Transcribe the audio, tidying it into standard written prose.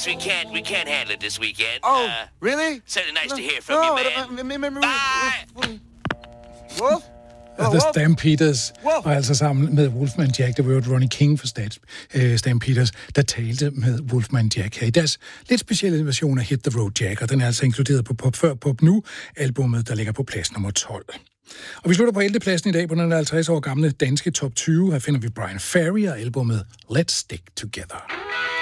we can't handle it this weekend. Oh, really? Certainly nice to hear from you, man. Bye! Wolf? The Stampeders, og altså sammen med Wolfman Jack, der var jo Ronnie King for Stampeders, der talte med Wolfman Jack her i deres lidt specielle version af Hit the Road Jack, og den er altså inkluderet på Pop Før Pop Nu, albumet, der ligger på plads nummer 12. Og vi slutter på 11. pladsen i dag på den 50 år gamle danske top 20. Her finder vi Brian Ferry og albumet Let's Stick Together.